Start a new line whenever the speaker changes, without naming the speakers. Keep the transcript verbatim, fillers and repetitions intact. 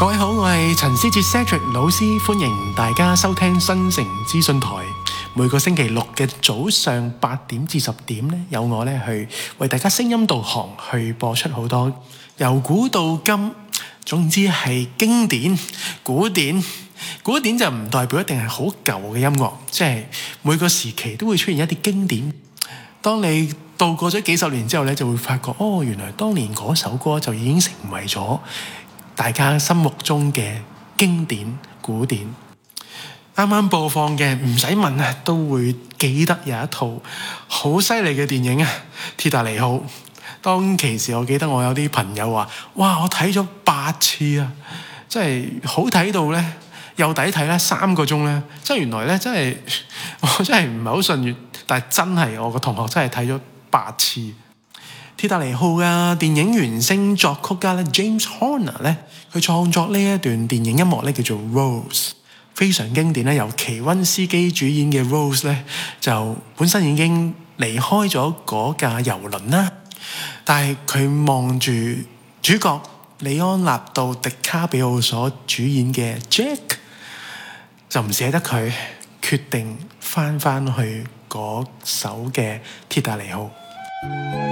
各位好，我係陳思哲 Cedric 老師，歡迎大家收聽新城資訊台。每個星期六嘅早上八點至十點咧，有我咧去為大家聲音導航，去播出好多由古到今，總之係經典、古典。古典就唔代表一定係好舊嘅音樂，即係每個時期都會出現一啲經典。當你度過咗幾十年之後咧，就會發覺哦，原來當年嗰首歌就已經成為咗大家心目中嘅經典古典。啱啱播放嘅唔使問啊，都會記得有一套好犀利嘅電影啊，《鐵達尼號》。當其時我記得我有啲朋友話：哇，我睇咗八次啊，真係好睇到咧，又抵睇啦，三個鐘咧，即係原來咧，真係我真係唔係好信，但係真係我個同學真係睇咗八次。鐵達尼號嘅電影原聲作曲家咧 James Horner 咧，佢創作呢一段電影音樂咧叫做 Rose， 非常經典咧。由奇溫斯基主演嘅 Rose 咧，就本身已經離開咗嗰架郵輪啦，但係佢望住主角李安納度迪卡比奧所主演嘅 Jack， 就唔捨得佢，決定翻翻去嗰艘嘅鐵達尼號。